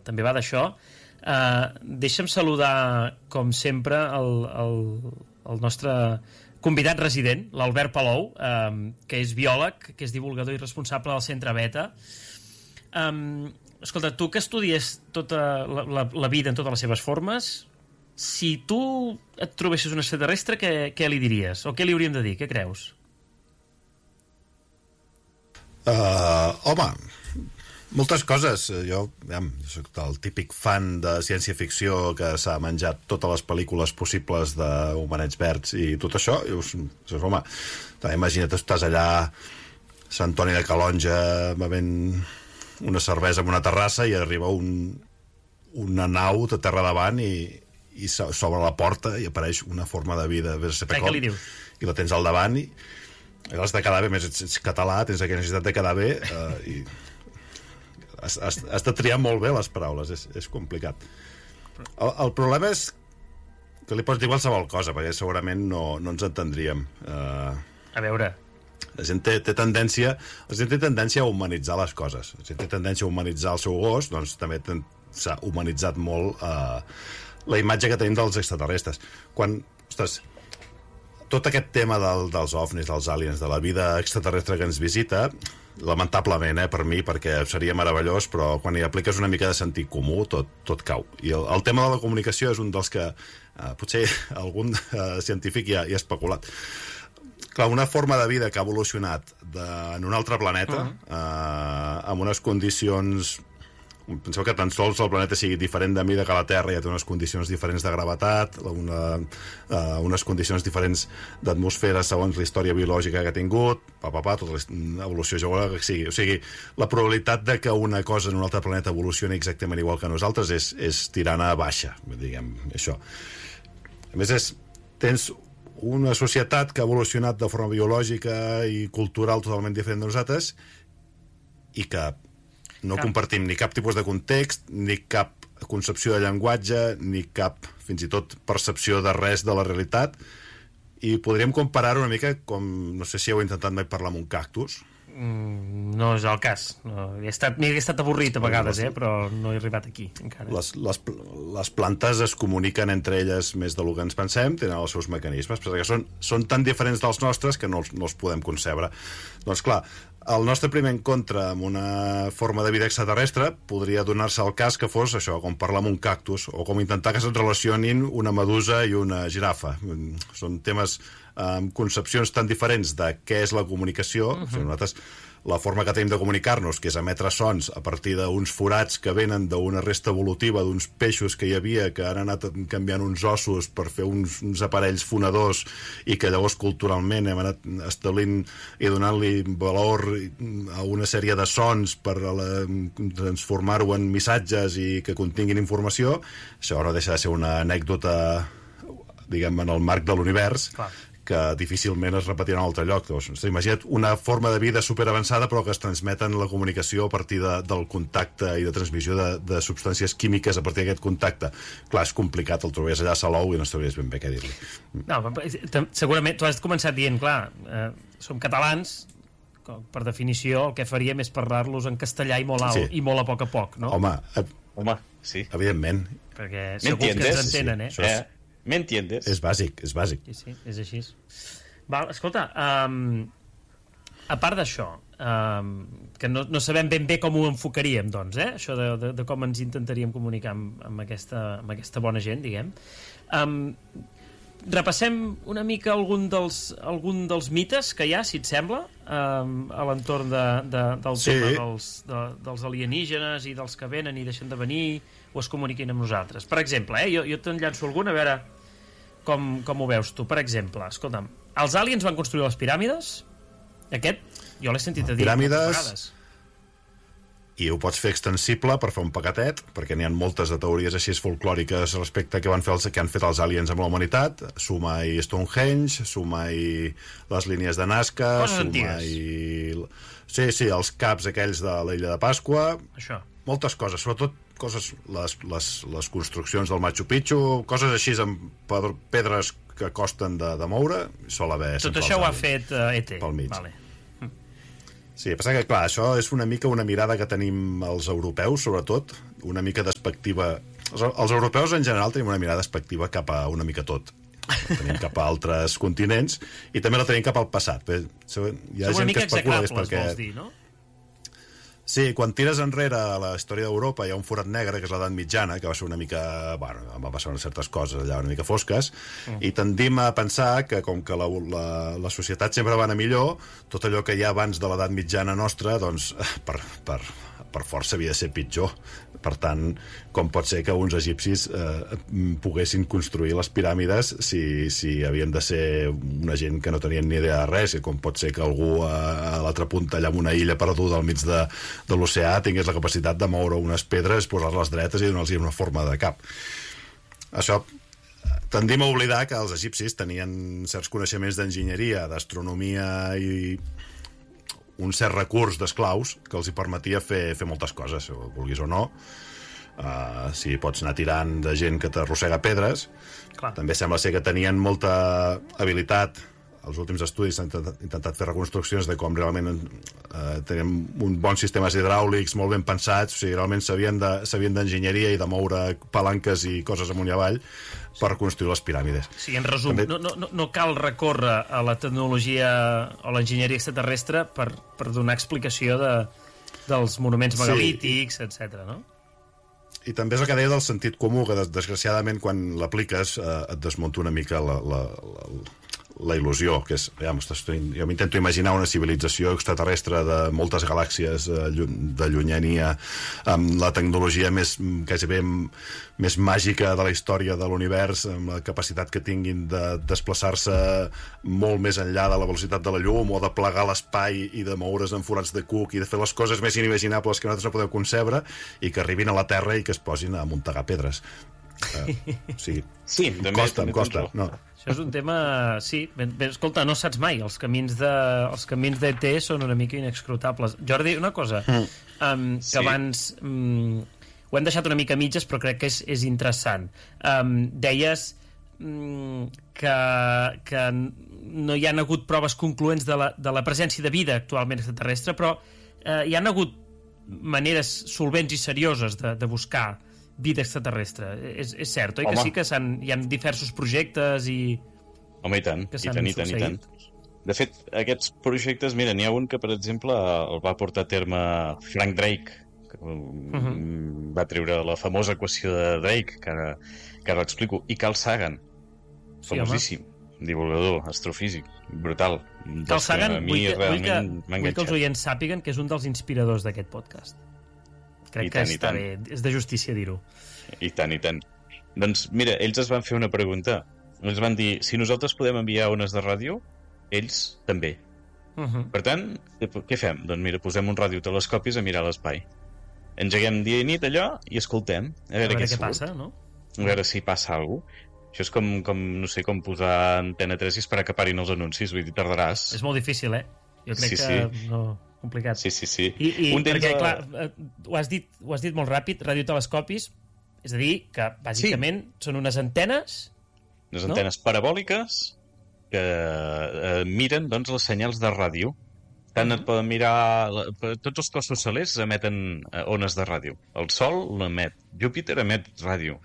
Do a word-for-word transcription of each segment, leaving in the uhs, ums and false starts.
també va d'això. Uh, deixa'm saludar, com sempre, el, el, el nostre convidat resident, l'Albert Palou, um, que és biòleg, que és divulgador i responsable del Centre Beta. Um, escolta, tu que estudies tota la, la, la vida en totes les seves formes, si tu et trobessis un extraterrestre, què, què li diries? O què li hauríem de dir? Què creus? Uh, home, moltes coses. Jo, ja, jo soc el típic fan de ciència-ficció que s'ha menjat totes les pel·lícules possibles d'Homenets Verds i tot això. I us, us, home, imagina't, estàs allà a Sant Antoni de Calonge bevent una cervesa en una terrassa i arriba un, una nau de terra davant i i s'obre la porta i apareix una forma de vida de saber com, i la tens al davant i, i l'has de quedar bé, més ets, ets català, tens aquella necessitat de quedar bé eh, i has, has, has de triar molt bé les paraules, és, és complicat. El, el problema és que li pots dir qualsevol cosa perquè segurament no, no ens entendríem. eh, A veure, la gent té, té tendència la gent té tendència a humanitzar les coses, la gent té tendència a humanitzar el seu gos, doncs també s'ha humanitzat molt eh, la imatge que tenim dels extraterrestres. Quan, ostres, tot aquest tema del, dels ovnis, dels aliens, de la vida extraterrestre que ens visita, lamentablement, eh, per mi, perquè seria meravellós, però quan hi apliques una mica de sentit comú, tot, tot cau. I el, el tema de la comunicació és un dels que eh, potser algun eh, científic ja hi ha especulat. Clar, una forma de vida que ha evolucionat de, en un altre planeta, uh-huh. eh, amb unes condicions... Penseu que tan sols el planeta sigui diferent de mida que la Terra, ja té unes condicions diferents de gravetat, una, uh, unes condicions diferents d'atmosfera segons la història biològica que ha tingut, pa, pa, pa, tota l'evolució geològica que sigui. O sigui, la probabilitat de que una cosa en un altre planeta evolucioni exactament igual que nosaltres és, és tirant a baixa, diguem, això. A més, és, tens una societat que ha evolucionat de forma biològica i cultural totalment diferent de nosaltres i que no cap. compartim ni cap tipus de context, ni cap concepció de llenguatge, ni cap, fins i tot, percepció de res de la realitat, i podríem comparar una mica com, no sé si heu intentat mai parlar amb un cactus. Mm, no és el cas. No, he estat, m'he estat avorrit a vegades, eh, però no he arribat aquí encara. Les, les, les plantes es comuniquen entre elles més del que ens pensem, tenen els seus mecanismes, però que són, són tan diferents dels nostres que no els, no els podem concebre. Doncs clar, el nostre primer encontre amb una forma de vida extraterrestre podria donar-se el cas que fos això, com parlar amb un cactus, o com intentar que se'n relacionin una medusa i una girafa. Són temes amb concepcions tan diferents de què és la comunicació. Uh-huh. O sigui, nosaltres, la forma que tenim de comunicar-nos, que és emetre sons a partir d'uns forats que venen d'una resta evolutiva d'uns peixos que hi havia, que han anat canviant uns ossos per fer uns, uns aparells fonadors i que llavors culturalment hem anat establint i donant-li valor a una sèrie de sons per la, transformar-ho en missatges i que continguin informació. Això no deixa de ser una anècdota, diguem, en el marc de l'univers. Clar. Que difícilment es repetirà en un altre lloc. Doncs, imagina't una forma de vida superavançada però que es transmeten la comunicació a partir de, del contacte i de transmissió de, de substàncies químiques a partir d'aquest contacte. Clar, és complicat, el trobaries allà a Salou i no sabries ben bé què dir-li. No, segurament, tu has començat dient, clar, eh, som catalans, per definició el que faríem és parlar-los en castellà i molt alt, sí. I molt a poc a poc, no? Home, eh, Home sí. Evidentment. Perquè segur que ens entenen, sí, sí. eh? eh? ¿Me entiendes? És bàsic, és bàsic. Sí, sí, és així. Val, escolta, um, a part d'això, um, que no, no sabem ben bé com ho enfocaríem, doncs, eh? Això de, de, de com ens intentaríem comunicar amb, amb, aquesta, amb aquesta bona gent, diguem. Um, repassem una mica algun dels, algun dels mites que hi ha, si et sembla, um, a l'entorn de, de, del sí. tema dels, de, dels alienígenes i dels que venen i deixen de venir o es comuniquin amb nosaltres. Per exemple, eh, jo, jo te'n llanço algun, a veure com, com ho veus tu. Per exemple, escolta'm, els aliens van construir les piràmides? Aquest, jo l'he sentit a dir piràmides, moltes vegades. I ho pots fer extensible per fer un paquetet, perquè n'hi ha moltes de teories així folclòriques respecte a què, van fer els, que han fet els aliens amb la humanitat. Suma-hi Stonehenge, suma-hi les línies de Nazca, suma-hi... Sí, sí, els caps aquells de l'illa de Pasqua. Això. Moltes coses, sobretot coses, les, les, les construccions del Machu Picchu, coses així amb pedres que costen de, de moure, sol haver... Tot això ho ha fet uh, E T. Pel mig. Vale. Sí, passa que, clar, això és una mica una mirada que tenim els europeus, sobretot, una mica despectiva. Els, els europeus en general tenim una mirada despectiva cap a una mica tot. La tenim cap a altres continents i també la tenim cap al passat. Hi ha Som gent que especula execrables, perquè... vols dir, no? Sí, quan tires enrere a la història d'Europa hi ha un forat negre, que és l'edat mitjana, que va ser una mica... Bueno, va passar unes certes coses allà una mica fosques, mm. i tendim a pensar que com que la, la, la societat sempre va anar millor, tot allò que hi ha abans de l'edat mitjana nostra, doncs, per, per, per força havia de ser pitjor. Per tant, com pot ser que uns egipcis eh, poguessin construir les piràmides si, si havien de ser una gent que no tenien ni idea de res, i com pot ser que algú a, a l'altra punta, allà en una illa perduda al mig de, de l'oceà, tingués la capacitat de moure unes pedres, posar-les dretes i donar-los una forma de cap. Això tendim a oblidar que els egipcis tenien certs coneixements d'enginyeria, d'astronomia i un cert recurs d'esclaus que els hi permetia fer, fer moltes coses, vulguis o no. Uh, si pots anar tirant de gent que t'arrossega pedres. Clar. També sembla ser que tenien molta habilitat. Els últims estudis han intentat fer reconstruccions de com realment eh, tenen un bons sistemes hidràulics molt ben pensats, o sigui, realment sabien de, sabien d'enginyeria i de moure palanques i coses amunt i avall per construir les piràmides. Sí, en resum, També... no, no, no cal recórrer a la tecnologia o l'enginyeria extraterrestre per, per donar explicació de, dels monuments megalítics, sí. etcètera, no? I també és el que deia del sentit comú, que desgraciadament quan l'apliques eh, et desmunta una mica la, la, la, la il·lusió, que és, ja, jo m'intento imaginar una civilització extraterrestre de moltes galàxies eh, de llunyania, amb la tecnologia més, quasi bé, més màgica de la història de l'univers, amb la capacitat que tinguin de desplaçar-se molt més enllà de la velocitat de la llum, o de plegar l'espai i de moure's en forats de cuc i de fer les coses més inimaginables que nosaltres no podem concebre, i que arribin a la Terra i que es posin a muntegar pedres. Uh, o sigui, sí, em costa, em costa. No. Això és un tema... Sí, ben, ben, escolta, no saps mai. Els camins de, els camins d'E T són una mica inexcrutables. Jordi, una cosa, mm. um, que sí. abans... Um, ho hem deixat una mica a mitges, però crec que és, és interessant. Um, deies um, que, que no hi ha hagut proves concloents de la, de la presència de vida actualment extraterrestre, però uh, hi ha hagut maneres solvents i serioses de, de buscar vida extraterrestre. És, és cert, oi? Home. Que sí que hi ha diversos projectes i... Home, i tant, i tant, i tant, i tant. De fet, aquests projectes, mira, n'hi ha un que, per exemple, el va portar a terme Frank Drake, que uh -huh. va treure la famosa equació de Drake, que ara, que ara l'explico, i Carl Sagan, sí, famosíssim, home. Divulgador, astrofísic, brutal. Carl Sagan, vull que, vull, que, vull que els oients sàpiguen que és un dels inspiradors d'aquest podcast. Crec que està bé, és de justícia dir-ho. I tant, i tant. Doncs mira, ells es van fer una pregunta. Ells van dir, si nosaltres podem enviar ones de ràdio, ells també. Uh -huh. Per tant, què fem? Doncs mira, posem un radiotelescopis a mirar l'espai. Engeguem dia i nit allò i escoltem. A veure, a veure què, què passa, no? A veure si passa alguna cosa. Això és com, com, no sé, com posar Antena tres i esperar que parin els anuncis. Vull dir, tardaràs. És molt difícil, eh? Jo crec sí, que sí. no... complicat. Sí, sí, sí. I, i un perquè, de... clar, ho has, dit, ho has dit molt ràpid, radiotelescopis, és a dir, que bàsicament sí. són unes antenes... Unes antenes no? parabòliques que eh, miren, doncs, les senyals de ràdio. Tant uh-huh. et poden mirar... Tots els cossos celers emeten eh, ones de ràdio. El Sol l'emet. Júpiter emet ràdio.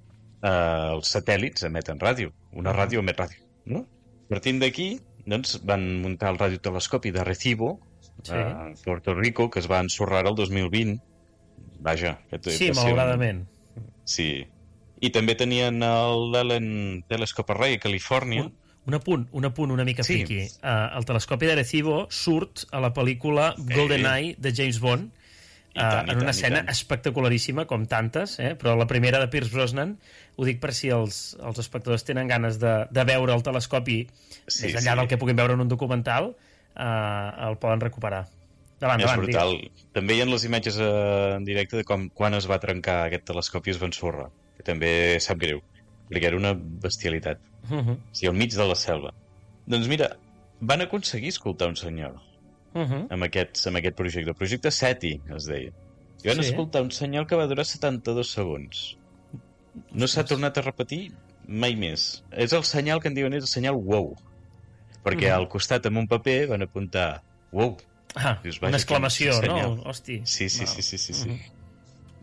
Eh, els satèl·lits emeten ràdio. Una uh-huh. ràdio emet ràdio. No? Partint d'aquí, doncs, van muntar el radiotelescopi de Recibo, sí. a Puerto Rico, que es va ensorrar el dos mil vint. Vaja. Que sí, malauradament. Un... Sí. I també tenien l'Allen Telescope Array a Califòrnia. Un, un apunt, un apunt una mica sí. friqui. Uh, el telescopi de Recibo surt a la pel·lícula GoldenEye de James Bond, uh, tant, en una tant, escena espectacularíssima, com tantes, eh? Però la primera de Pierce Brosnan, ho dic per si els, els espectadors tenen ganes de, de veure el telescopi sí, més enllà sí. del que puguin veure en un documental, uh, el poden recuperar. Davant, és davant, brutal. Digues. També hi ha les imatges uh, en directe de com, quan es va trencar aquest telescopi i es va ensorrar, que també sap greu, perquè era una bestialitat. Uh-huh. O sigui, al mig de la selva. Doncs mira, van aconseguir escoltar un senyal uh-huh. amb, aquest, amb aquest projecte. El projecte SETI, es deia. I van sí. escoltar un senyal que va durar setanta-dos segons. No s'ha tornat a repetir mai més. És el senyal que en diuen és el senyal wow. Perquè uh-huh. al costat, amb un paper, van apuntar wow. Ah, dius, una exclamació, no? Hosti. Sí, sí, sí, sí, sí, sí. Uh-huh.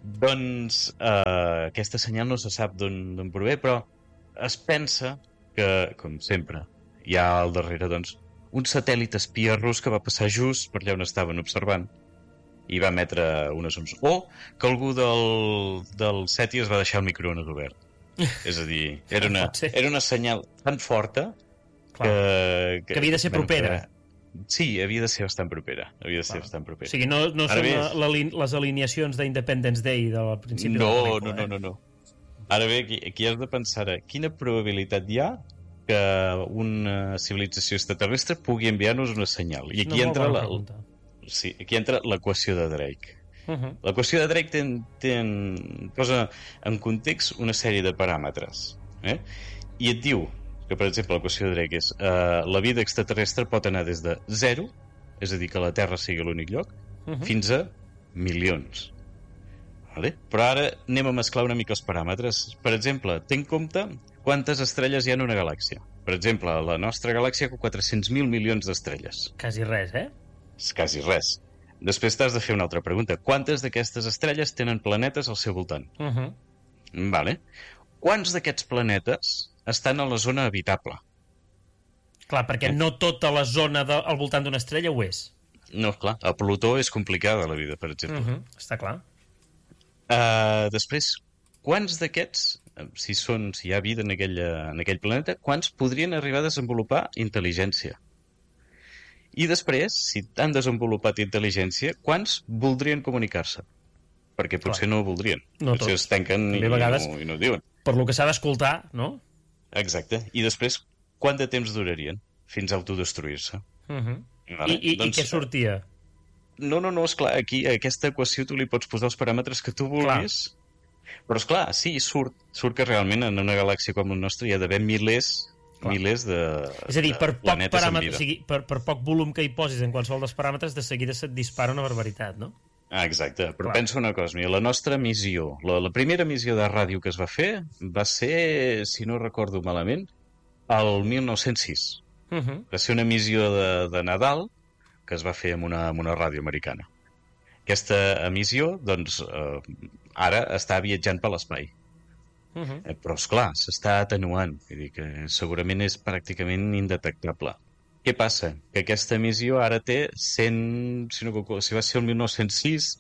Doncs eh, aquesta senyal no se sap d'on prové, però es pensa que, com sempre, hi ha al darrere doncs, un satèl·lit espia rus que va passar just per allà on estaven observant i va emetre unes oms. O que algú del, del SETI es va deixar el microones obert. És a dir, era una, era una senyal tan forta que, que... Que havia de ser propera. Que, sí, havia de ser bastant propera. Havia de ser Clar. bastant propera. O sigui, no, no són la, la, les alineacions d'Independence Day del principi no, de la pel·lícula. No, no, no, no. Ara bé, aquí, aquí has de pensar a quina probabilitat hi ha que una civilització extraterrestre pugui enviar-nos una senyal. I aquí no, entra la, pregunta. sí, aquí entra l'equació de Drake. Uh -huh. L'equació de Drake ten, ten, posa en context una sèrie de paràmetres. Eh? I et diu que, per exemple, l'equació de Drake és uh, la vida extraterrestre pot anar des de zero, és a dir, que la Terra sigui l'únic lloc, uh -huh. fins a milions. Vale? Però ara anem a mesclar una mica els paràmetres. Per exemple, ten en compte quantes estrelles hi ha en una galàxia. Per exemple, la nostra galàxia té quatre-cents mil milions d'estrelles. Quasi res, eh? És quasi res. Després t'has de fer una altra pregunta. Quantes d'aquestes estrelles tenen planetes al seu voltant? Uh -huh. Vale. Quants d'aquests planetes estan a la zona habitable? Clar, perquè eh? no tota la zona de, al voltant d'una estrella ho és. No, clar. A Plutó és complicada la vida, per exemple. Uh -huh. Està clar. Uh, després, quants d'aquests, si, són, si hi ha vida en aquell, en aquell planeta, quants podrien arribar a desenvolupar intel·ligència? I després, si han desenvolupat intel·ligència, quants voldrien comunicar-se? Perquè potser clar. no ho voldrien. No potser tots. es tanquen i, vegades, no, i no ho diuen. Per lo que s'ha d'escoltar, no? Exacte. I després, quant de temps durarien fins a autodestruir-se? Uh -huh. Vale? I, i, doncs, I què sortia? No, no, no, esclar, aquí a aquesta equació tu li pots posar els paràmetres que tu vulguis, clar. Però esclar, sí, surt, surt que realment en una galàxia com la nostra hi ha d'haver milers, clar. milers de És a dir, per poc, paràmetre, o sigui, per, per poc volum que hi posis en qualsevol dels paràmetres, de seguida se't dispara una barbaritat, no? Ah, exacte, però clar. pensa una cosa, mira, la nostra missió, la, la primera missió de ràdio que es va fer va ser, si no recordo malament, el mil nou-cents sis. Uh -huh. Va ser una missió de, de Nadal que es va fer amb una, amb una ràdio americana. Aquesta emissió, doncs, eh, ara està viatjant per l'espai. Uh -huh. eh, però, esclar, s'està atenuant. Vull dir que segurament és pràcticament indetectable. Què passa? Que aquesta emissió ara té cent... Si, no, si va ser el mil nou-cents sis...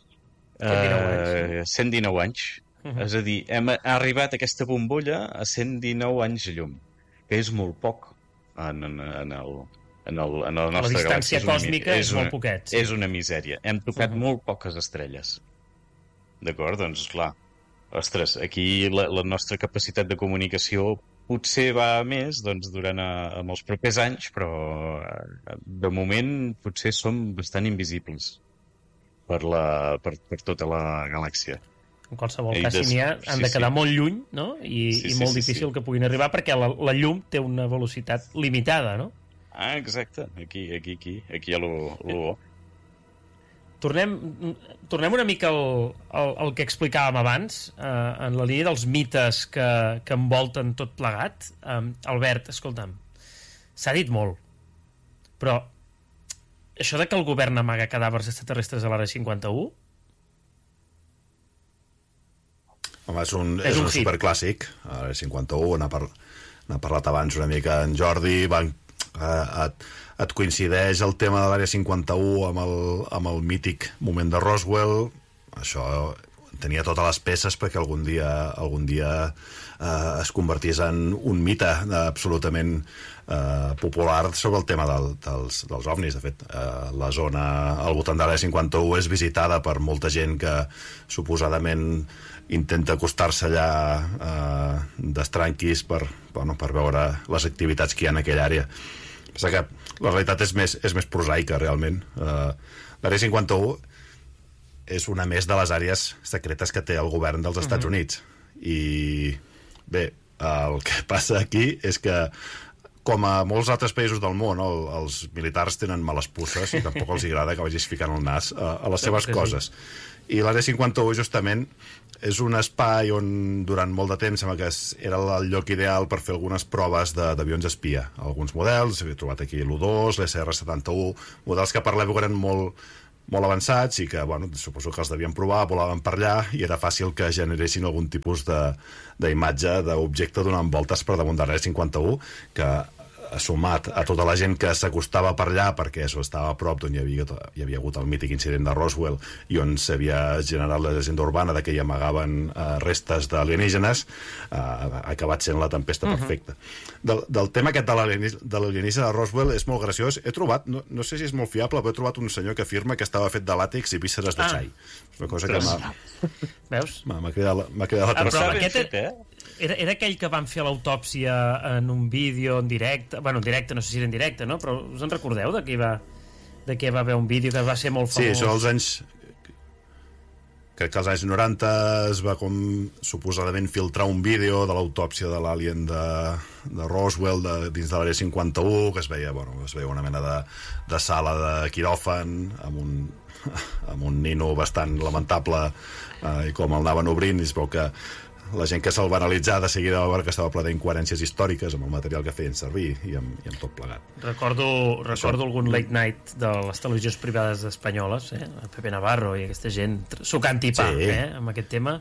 Eh, cent dinou anys. Uh -huh. És a dir, hem arribat a aquesta bombolla a cent dinou anys llum, que és molt poc en, en, en el... En, el, en la nostra la distància galàxia còsmica és, és una, molt poquet. Sí. És una misèria. Hem tocat uh -huh. molt poques estrelles. D'acord? Doncs, clar, ostres, aquí la, la nostra capacitat de comunicació potser va a més doncs, durant a, amb els propers anys, però de moment potser som bastant invisibles per, la, per, per tota la galàxia. En qualsevol cas, si n'hi ha, han sí, de quedar sí. molt lluny, no? I, sí, i sí, molt sí, difícil sí. que puguin arribar, perquè la, la llum té una velocitat limitada, no? Ah, exacte. Aquí, aquí, aquí. Aquí hi ha lo, lo bo. Tornem, tornem una mica al, al, al que explicàvem abans, eh, en la línia dels mites que, que envolten tot plegat. Eh, Albert, escolta'm, s'ha dit molt, però això de que el govern amaga cadàvers extraterrestres a l'Àrea cinquanta-u... Home, és un, és és un un hit. superclàssic. A l'Àrea cinquanta-u, n'ha par parlat abans una mica en Jordi, van, eh, et, et coincideix el tema de l'Àrea cinquanta-u amb el, amb el mític moment de Roswell. Això tenia totes les peces perquè algun dia, algun dia eh, es convertís en un mite absolutament eh, popular sobre el tema del, dels, dels ovnis. De fet, eh, la zona al voltant de l'Àrea cinquanta-u és visitada per molta gent que suposadament intenta acostar-se allà eh, d'estranquis per, bueno, per veure les activitats que hi ha en aquella àrea. Passa que la realitat és més, és més prosaica, realment. Eh, L'Àrea cinquanta-u és una més de les àrees secretes que té el govern dels Estats Units. I bé, el que passa aquí és que, com a molts altres països del món, el, els militars tenen males puces i tampoc els agrada que vagis ficant el nas a, a les seves coses. I l'Àrea cinquanta-u, justament, és un espai on durant molt de temps sembla que era el lloc ideal per fer algunes proves d'avions espia. Alguns models, s'havia trobat aquí l'U dos, l'S R setanta-u, models que per l'època eren molt, molt avançats i que, bueno, suposo que els devien provar, volaven per allà i era fàcil que generessin algun tipus d'imatge d'objecte donant voltes per damunt de l'Àrea cinquanta-u, que sumat a tota la gent que s'acostava per allà perquè això estava a prop d'on hi havia, hi havia hagut el mític incident de Roswell i on s'havia generat la llegenda urbana de que hi amagaven uh, restes d'alienígenes, uh, ha acabat sent la tempesta perfecta. Uh-huh. Del, del tema aquest de l'alienígena de Roswell és molt graciós. He trobat, no, no sé si és molt fiable, però he trobat un senyor que afirma que estava fet de làtex i vísceres de xai. Ah. És una cosa que m'ha... Veus? M'ha cridat, cridat l'atenció. Ah, aquest fet, eh? Era, era aquell que van fer l'autòpsia en un vídeo en directe, bueno, en directe, no sé si era en directe, no? Però us en recordeu de què va, de què va haver un vídeo que va ser molt famós? Sí, això als anys... Crec que als anys noranta es va com suposadament filtrar un vídeo de l'autòpsia de l'alien de, de Roswell de, dins de l'Àrea cinquanta-u, que es veia, bueno, es veia una mena de, de sala de quiròfan amb un, amb un nino bastant lamentable eh, i com el anaven obrint i es veu que la gent que se'l va analitzar de seguida va veure que estava ple d'incoherències històriques amb el material que feien servir i amb, i amb tot plegat. Recordo, recordo algun late night de les televisions privades espanyoles, eh? El Pepe Navarro i aquesta gent sucant i pa, sí. eh? Amb aquest tema.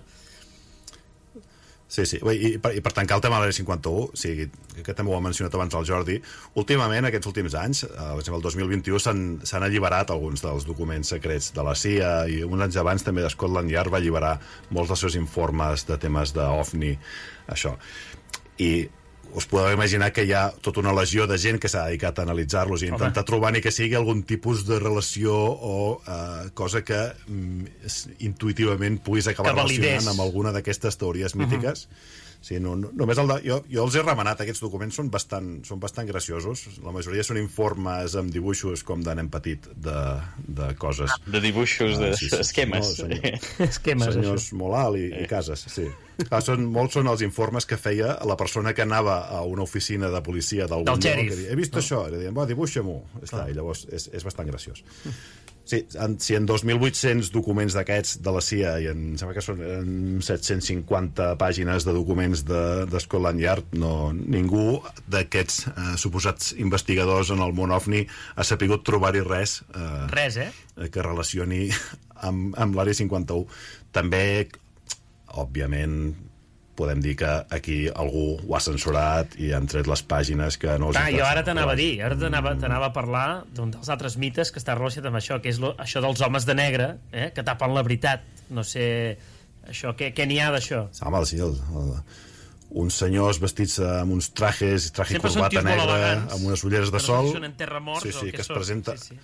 Sí, sí. I per, i per tancar el tema de l'Àrea cinquanta-u, sí, que també ho ha mencionat abans el Jordi, últimament, aquests últims anys, per exemple, el dos mil vint-i-u, s'han alliberat alguns dels documents secrets de la C I A i uns anys abans també Scotland Yard va alliberar molts dels seus informes de temes d'OVNI, això. I us podeu imaginar que hi ha tota una legió de gent que s'ha dedicat a analitzar-los i intentar trobar ni que sigui algun tipus de relació o uh, cosa que um, intuïtivament puguis acabar relacionant amb alguna d'aquestes teories mítiques. Uh -huh. Sí, no, no, només el de, jo, jo els he remenat, aquests documents són bastant, són bastant graciosos, la majoria són informes amb dibuixos com de nen petit de, de coses. De dibuixos, de ah, sí, sí, esquemes. No, senyor, esquemes, senyors això. Molt alt i, i cases, sí. Clar, són, molts són els informes que feia la persona que anava a una oficina de policia d'algun lloc, que deia, he vist no. això, i deien, va, dibuixa-m'ho, ah. i llavors és, és bastant graciós. Sí, en, si en dos mil vuit-cents documents d'aquests de la C I A i en, sembla que són en set-cents cinquanta pàgines de documents de, de Scotland Yard, no, ningú d'aquests eh, suposats investigadors en el món OVNI ha sapigut trobar-hi res, eh, res eh? que relacioni amb, amb l'Àrea cinquanta-u. També, òbviament, podem dir que aquí algú ho ha censurat i han tret les pàgines que no els ah, jo ara t'anava a dir, ara t'anava a parlar d'un dels altres mites que està relacionat amb això, que és lo, això dels homes de negre, eh, que tapen la veritat. No sé, això, què, què n'hi ha d'això? Home, sí, el, el, uns senyors vestits amb uns trajes, traje corbata negra, amb unes ulleres de sol. Són en terra morts, sí, sí, o que es són? presenta... Sí, sí.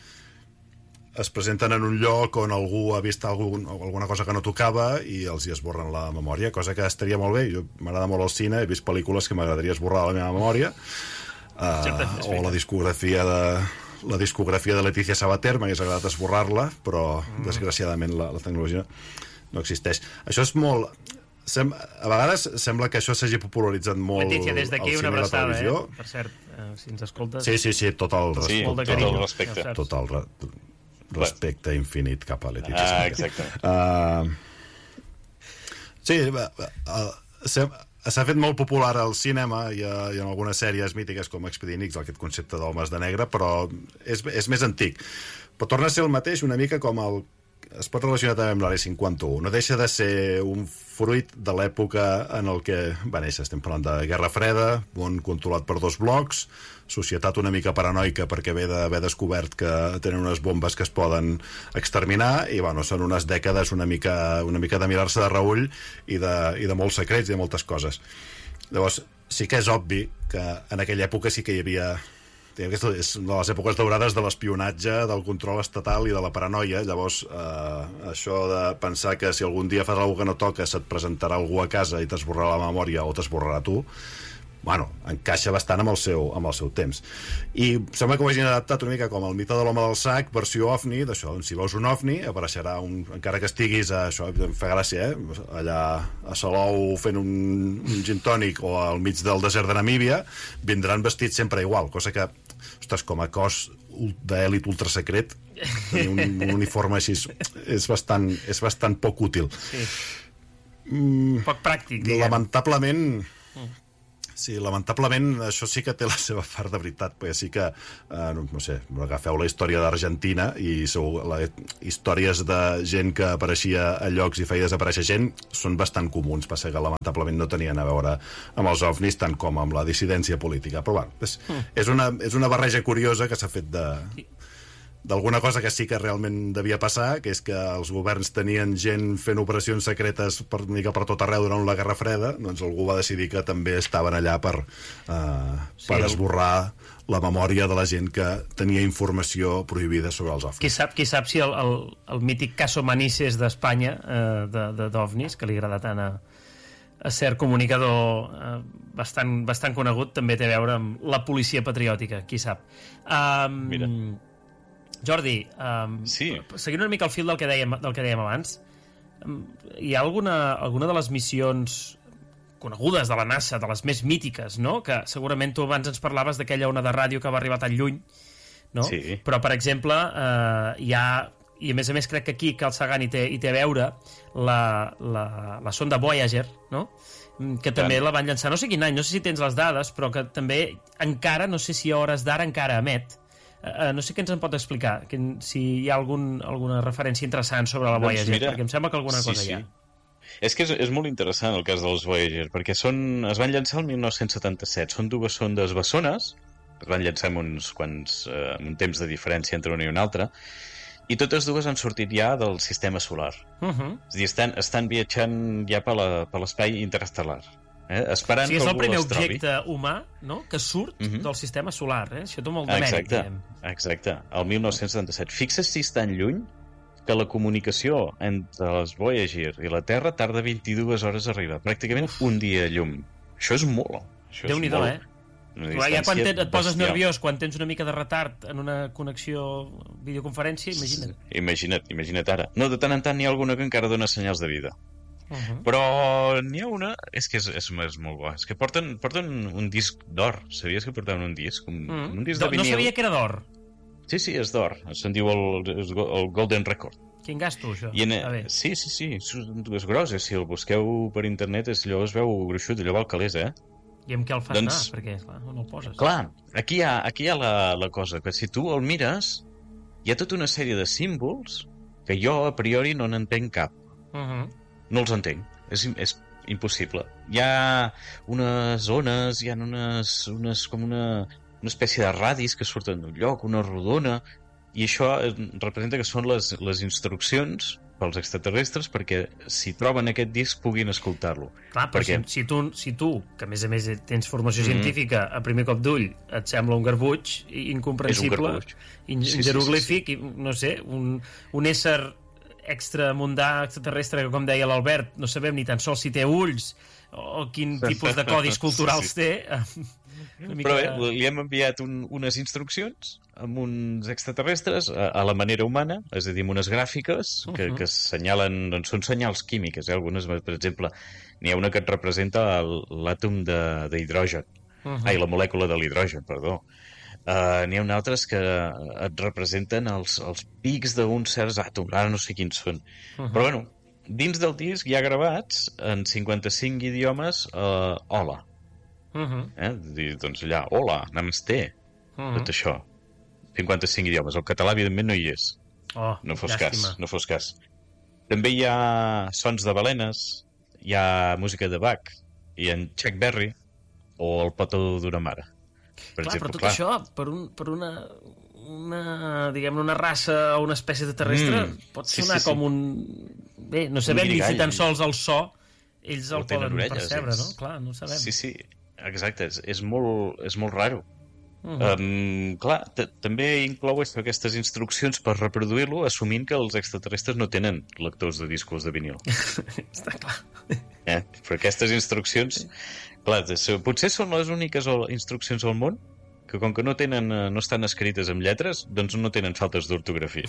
es presenten en un lloc on algú ha vist algun, alguna cosa que no tocava i els hi esborren la memòria, cosa que estaria molt bé. Jo m'agrada molt el cine, he vist pel·lícules que m'agradaria esborrar la meva memòria, uh, o la discografia de la discografia de Letícia Sabater m'hagués agradat esborrar-la, però mm. desgraciadament la, la tecnologia no existeix. Això és molt... Sem... A vegades sembla que això s'hagi popularitzat molt Letícia, des d'aquí una abraçada, eh? Per cert, eh, si ens escoltes... Sí, sí, sí, tot el, sí, tot, tot tot el respecte. Tot el re... respecte infinit cap a Letícia. Ah, exacte. Uh, sí, uh, s'ha fet molt popular al cinema i, a, i en algunes sèries mítiques com Expedient X, aquest concepte d'homes de negre, però és, és més antic. Però torna a ser el mateix una mica com el... Es pot relacionar també amb l'Àrea cinquanta-u. No deixa de ser un fruit de l'època en el que va néixer. Estem parlant de Guerra Freda, món controlat per dos blocs, societat una mica paranoica perquè ve d'haver descobert que tenen unes bombes que es poden exterminar i bueno, són unes dècades una mica, una mica de mirar-se de reull i de, i de molts secrets i de moltes coses. Llavors, sí que és obvi que en aquella època sí que hi havia... Aquesta és una de les èpoques daurades de l'espionatge, del control estatal i de la paranoia. Llavors, eh, això de pensar que si algun dia fas alguna que no toca se't presentarà algú a casa i t'esborrarà la memòria o t'esborrarà tu, bueno, encaixa bastant amb el seu, amb el seu temps. I sembla que ho hagin adaptat una mica com el mite de l'home del sac, versió OVNI, d'això, si veus un OVNI, apareixerà un... Encara que estiguis a això, em fa gràcia, eh? Allà a Salou fent un, un gin tònic o al mig del desert de Namíbia, vindran vestits sempre igual, cosa que, ostres, com a cos d'èlit ultrasecret, tenir un, un uniforme així és bastant, és bastant poc útil. Sí. Mm, poc pràctic, diguem. Lamentablement... Mm. Sí, lamentablement això sí que té la seva part de veritat, perquè sí que, eh, no, no sé, agafeu la història d'Argentina i sou, la, històries de gent que apareixia a llocs i feia desaparèixer gent són bastant comuns, passa que lamentablement no tenien a veure amb els ovnis tant com amb la dissidència política, però bueno, és, mm. és, una, és una barreja curiosa que s'ha fet de... d'alguna cosa que sí que realment devia passar, que és que els governs tenien gent fent operacions secretes per mica per tot arreu durant la Guerra Freda, doncs algú va decidir que també estaven allà per, uh, sí, per esborrar la memòria de la gent que tenia informació prohibida sobre els ovnis. Qui sap, qui sap si el, el, el mític Caso Manises d'Espanya, eh, de, de, d'ovnis, que li agrada tant a, a cert comunicador eh, bastant, bastant conegut, també té a veure amb la policia patriòtica, qui sap. Um, Mira. Jordi, um, sí. seguint una mica el fil del que dèiem, del que dèiem abans, um, hi ha alguna, alguna de les missions conegudes de la NASA, de les més mítiques, no? Que segurament tu abans ens parlaves d'aquella ona de ràdio que va arribar tan lluny, no? Sí. Però, per exemple, uh, hi ha, i a més a més crec que aquí Carl Sagan hi té, hi té a veure la, la, la sonda Voyager, no? Que també la van llançar, no sé quin any, no sé si tens les dades, però que també encara, no sé si a hores d'ara encara emet. Uh, no sé què ens en pot explicar, que, si hi ha algun, alguna referència interessant sobre la Voyager, doncs mira, perquè em sembla que alguna sí, cosa sí. hi ha. És que és, és molt interessant el cas dels Voyager, perquè són, es van llançar el mil nou-cents setanta-set, són dues sondes bessones, es van llançar amb uns quants, eh, amb un temps de diferència entre una i una altra, i totes dues han sortit ja del sistema solar. Uh -huh. És a dir, estan, estan viatjant ja per l'espai interestel·lar. Eh? Esperant o sigui, és el primer objecte trobi. humà, no?, que surt uh -huh. del sistema solar, eh? Això té molt de mèrit, exacte, diguem. Exacte, el mil nou-cents setanta-set. Fixa't si és tan lluny que la comunicació entre les Voyager i la Terra tarda vint-i-dues hores a arribar, pràcticament Uf. un dia a llum. Això és molt. Això Déu-n'hi-do, molt. eh? Clar, ja quan te, et poses bestial. nerviós, quan tens una mica de retard en una connexió videoconferència, imagina't. Imagina't, imagina't ara. No, de tant en tant n'hi ha alguna que encara dona senyals de vida. Uh -huh. Però n'hi ha una... És que és, és, és molt bo. És que porten, porten un disc d'or. Sabies que portaven un disc? Un, uh -huh. un disc de no, vinil. no sabia que era d'or. Sí, sí, és d'or. Se'n diu el, el Golden Record. Quin gasto, això? I en, sí, sí, sí. És gros. Si el busqueu per internet, és, allò es veu gruixut, allò val calés, eh? I amb què el fas doncs, anar? Perquè, clar, no el poses. Clar, aquí hi ha, aquí hi ha la, la cosa, que si tu el mires, hi ha tota una sèrie de símbols que jo, a priori, no n'entenc cap. Uh -huh. No els entenc. És, és impossible. Hi ha unes ones, hi ha unes, unes com una, una espècie de radis que surten d'un lloc, una rodona, i això representa que són les, les instruccions pels extraterrestres perquè si troben aquest disc puguin escoltar-lo. Clar, però perquè... si, si, tu, si tu, que a més a més tens formació mm. científica, a primer cop d'ull et sembla un garbuig incomprensible, in, sí, jeroglífic, sí, sí, sí. no sé, un, un ésser extramundà, extraterrestre, que com deia l'Albert, no sabem ni tan sols si té ulls o quin tipus de codis culturals sí, sí. té. Mica... Però bé, li hem enviat un, unes instruccions amb uns extraterrestres a, a la manera humana, és a dir, amb unes gràfiques que, uh -huh. que assenyalen, doncs són senyals químiques, eh? Algunes, per exemple, n'hi ha una que et representa l'àtom d'hidrogen, uh -huh. ai, la molècula de l'hidrogen, perdó. Uh, n'hi ha una altres que et representen els, els pics d'uns certs àtoms, ara no sé quins són. Uh -huh. Però bueno, dins del disc hi ha gravats en cinquanta-cinc idiomes uh, hola. Uh -huh. eh? Dir, doncs allà, hola, namaste, uh -huh. tot això. cinquanta-cinc idiomes. El català, evidentment, no hi és. Oh, no fos llàstima. cas, no fos cas. També hi ha sons de balenes, hi ha música de Bach, hi ha en Chuck Berry o el petó d'una mare. Per clar, exemple, però tot clar. això, per, un, per una, una, diguem-ne, una raça o una espècie de terrestre, mm, pot sonar sí, sí, com sí. un... Bé, no sabem ni si tan sols el so ells el poden orelles, percebre, ells. no? Clar, no ho sabem. Sí, sí, exacte, és, és, molt, és molt raro. Uh -huh. um, clar, també inclou aquestes instruccions per reproduir-lo, assumint que els extraterrestres no tenen lectors de discos de vinil. Està clar. Eh? Però aquestes instruccions, clar, potser són les úniques instruccions al món que com que no tenen, no estan escrites amb lletres, doncs no tenen faltes d'ortografia.